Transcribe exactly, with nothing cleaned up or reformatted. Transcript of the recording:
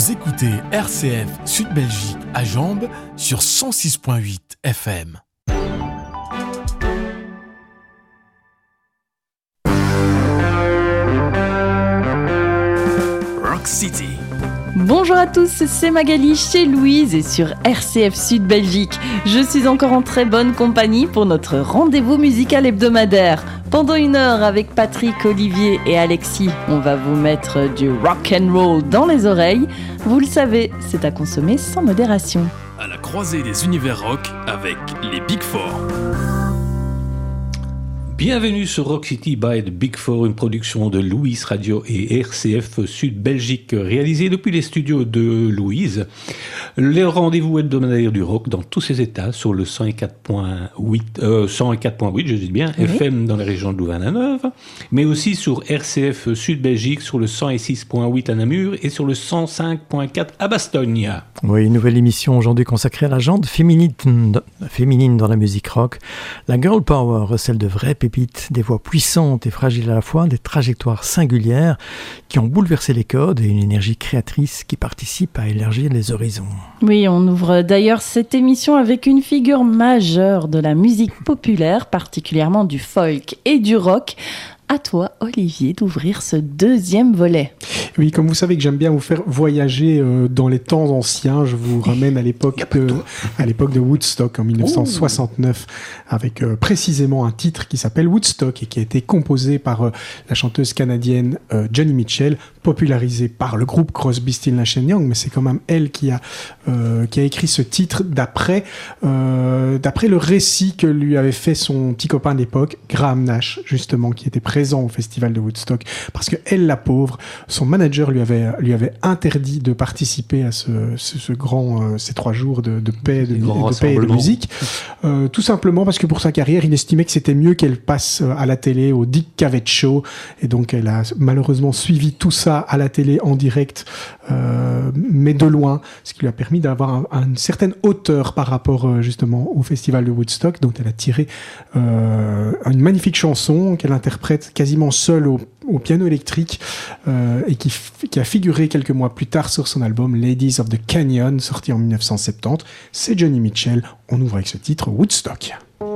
Vous écoutez R C F Sud Belgique à Jambes sur cent six virgule huit F M. Rock City. Bonjour à tous, c'est Magali chez Louise et sur R C F Sud Belgique. Je suis encore en très bonne compagnie pour notre rendez-vous musical hebdomadaire. Pendant une heure avec Patrick, Olivier et Alexis, on va vous mettre du rock and roll dans les oreilles. Vous le savez, c'est à consommer sans modération. À la croisée des univers rock avec les Big Four. Bienvenue sur Rock City by The Big Four, une production de Louise Radio et R C F Sud Belgique, réalisée depuis les studios de Louise. Les rendez-vous hebdomadaires du rock dans tous ses états sur le cent quatre virgule huit, euh, cent quatre virgule huit, je dis bien, oui. F M dans la région de Louvain-la-Neuve, mais aussi sur R C F Sud Belgique, sur le cent six virgule huit à Namur et sur le cent cinq virgule quatre à Bastogne. Oui, une nouvelle émission aujourd'hui consacrée à la jante féminine, féminine dans la musique rock. La girl power recèle de vraies pépites, des voix puissantes et fragiles à la fois, des trajectoires singulières qui ont bouleversé les codes et une énergie créatrice qui participe à élargir les horizons. Oui, on ouvre d'ailleurs cette émission avec une figure majeure de la musique populaire, particulièrement du folk et du rock. À toi, Olivier, d'ouvrir ce deuxième volet. Oui, comme vous savez que j'aime bien vous faire voyager euh, dans les temps anciens, je vous ramène à l'époque de, à l'époque de Woodstock en dix-neuf cent soixante-neuf, avec euh, précisément un titre qui s'appelle Woodstock et qui a été composé par euh, la chanteuse canadienne euh, Joni Mitchell, popularisée par le groupe Crosby, Stills, Nash and Young, mais c'est quand même elle qui a, euh, qui a écrit ce titre d'après, euh, d'après le récit que lui avait fait son petit copain d'époque, Graham Nash, justement, qui était présent au festival de Woodstock, parce que elle, la pauvre, son manager lui avait lui avait interdit de participer à ce ce, ce grand euh, ces trois jours de, de paix de, de paix et de musique, euh, tout simplement parce que pour sa carrière, il estimait que c'était mieux qu'elle passe à la télé au Dick Cavett Show, et donc elle a malheureusement suivi tout ça à la télé en direct, euh, mais de loin, ce qui lui a permis d'avoir un, une certaine hauteur par rapport euh, justement au festival de Woodstock, dont elle a tiré euh, une magnifique chanson qu'elle interprète quasiment seule au, au piano électrique, euh, et qui, qui a figuré quelques mois plus tard sur son album Ladies of the Canyon, sorti en dix-neuf cent soixante-dix. C'est Joni Mitchell. On ouvre avec ce titre Woodstock.